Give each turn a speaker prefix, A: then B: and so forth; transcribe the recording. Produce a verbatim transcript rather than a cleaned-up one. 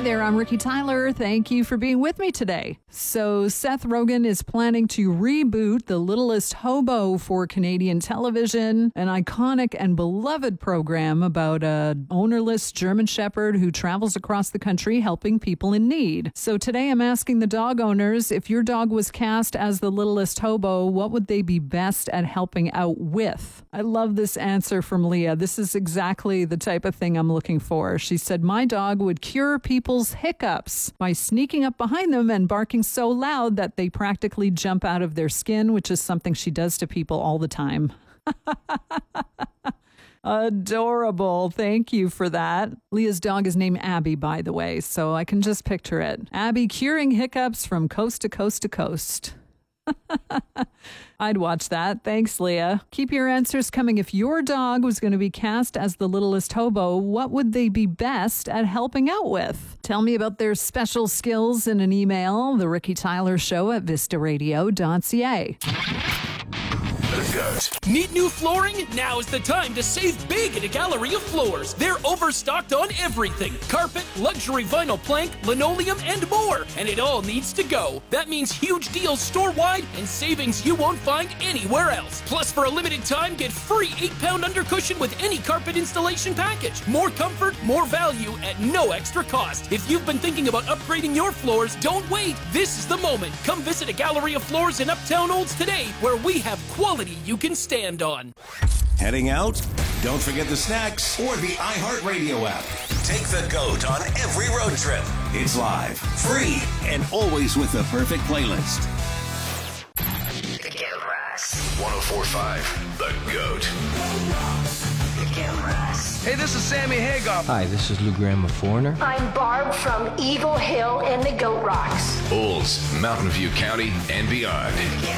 A: there, I'm Ricky Tyler. Thank you for being with me today. So Seth Rogen is planning to reboot The Littlest Hobo for Canadian television, an iconic and beloved program about a ownerless German Shepherd who travels across the country helping people in need. So today I'm asking the dog owners, if your dog was cast as the Littlest Hobo, what would they be best at helping out with? I love this answer from Leah. This is exactly the type of thing I'm looking for. She said, my dog would cure people's hiccups by sneaking up behind them and barking so loud that they practically jump out of their skin, which is something she does to people all the time. Adorable. Thank you for that. Leah's dog is named Abby, by the way, so I can just picture it. Abby curing hiccups from coast to coast to coast. I'd watch that. Thanks, Leah. Keep your answers coming. If your dog was going to be cast as the Littlest Hobo, what would they be best at helping out with? Tell me about their special skills in an email, The Ricky Tyler Show at vista radio dot c a.
B: Need new flooring? Now is the time to save big at a Gallery of Floors. They're overstocked on everything. Carpet, luxury vinyl plank, linoleum, and more. And it all needs to go. That means huge deals store-wide and savings you won't find anywhere else. Plus, for a limited time, get free eight pound undercushion with any carpet installation package. More comfort, more value at no extra cost. If you've been thinking about upgrading your floors, don't wait. This is the moment. Come visit a Gallery of Floors in Uptown Olds today, where we have quality you can stand on.
C: Heading out? Don't forget the snacks or the iHeartRadio app. Take the GOAT on every road trip. It's live, free, and always with the perfect playlist. one oh four point five, The GOAT.
D: Hey, this is Sammy Hagar.
E: Hi, this is Lou Graham of Foreigner.
F: I'm Barb from Eagle Hill and the Goat Rocks.
G: Olds, Mountain View County, and beyond.